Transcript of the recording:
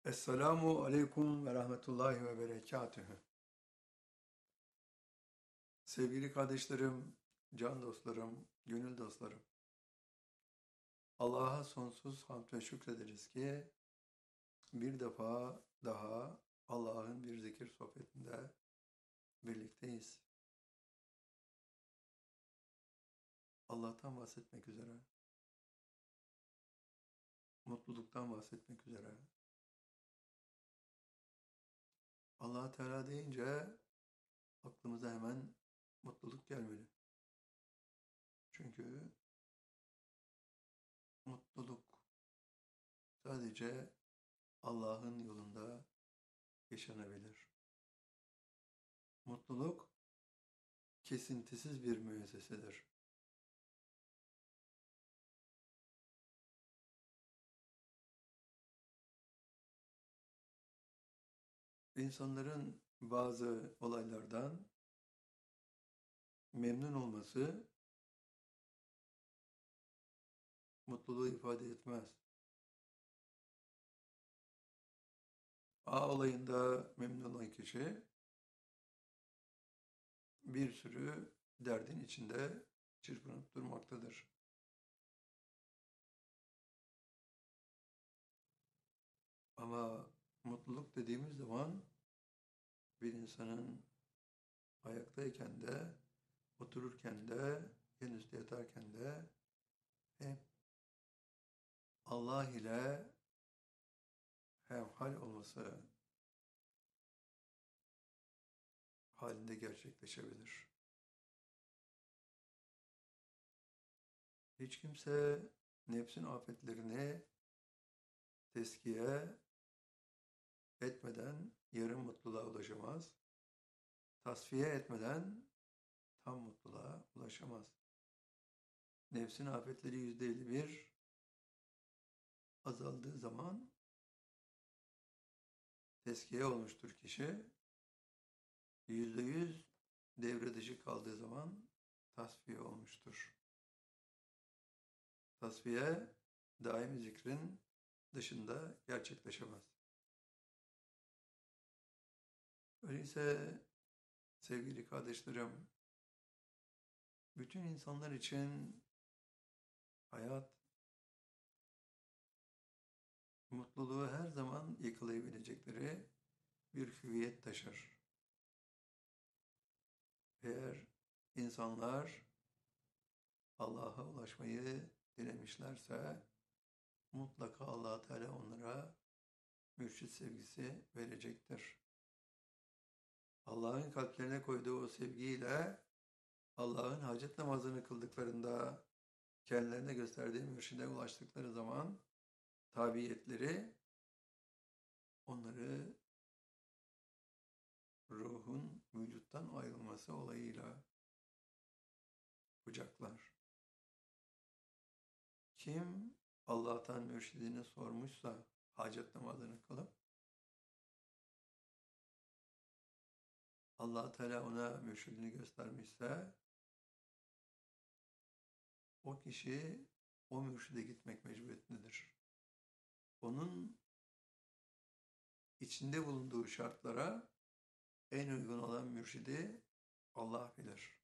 Esselamu aleyküm ve rahmetullahi ve berekatühü. Sevgili kardeşlerim, can dostlarım, gönül dostlarım. Allah'a sonsuz hamd ve şükrederiz ki bir defa daha Allah'ın bir zikir sohbetinde birlikteyiz. Allah'tan bahsetmek üzere, mutluluktan bahsetmek üzere. Allah Teala deyince aklımıza hemen mutluluk gelmeli. Çünkü mutluluk sadece Allah'ın yolunda yaşanabilir. Mutluluk kesintisiz bir müessesedir. İnsanların bazı olaylardan memnun olması mutluluğu ifade etmez. A olayında memnun olan kişi bir sürü derdin içinde çırpınıp durmaktadır. Ama mutluluk dediğimiz zaman bir insanın ayaktayken de, otururken de, en üstte yatarken de hep Allah ile hemhal olması halinde gerçekleşebilir. Hiç kimse nefsin afetlerini teskiye etmeden yarım mutluluğa ulaşamaz. Tasfiye etmeden tam mutluluğa ulaşamaz. Nefsin afetleri %51 azaldığı zaman teskiye olmuştur kişi. %100 devre dışı kaldığı zaman tasfiye olmuştur. Tasfiye daimi zikrin dışında gerçekleşemez. Öyleyse sevgili kardeşlerim, bütün insanlar için hayat mutluluğu her zaman yakalayabilecekleri bir hüviyet taşır. Eğer insanlar Allah'a ulaşmayı dilemişlerse mutlaka Allah Teala onlara mürşit sevgisi verecektir. Allah'ın kalplerine koyduğu o sevgiyle Allah'ın hacet namazını kıldıklarında kendilerine gösterdiği mürşide ulaştıkları zaman tabiyetleri onları ruhun vücuttan ayrılması olayıyla kucaklar. Kim Allah'tan mürşidini sormuşsa hacet namazını kılıp Allah Teala ona mürşidini göstermişse o kişi o mürşide gitmek mecburiyetindedir. Onun içinde bulunduğu şartlara en uygun olan mürşidi Allah bilir.